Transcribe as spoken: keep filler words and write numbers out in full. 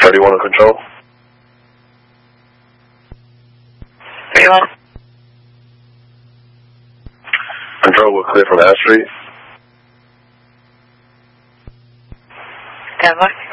thirty-one on control. thirty-one. Control, we're clear from Ash Street. Stand by.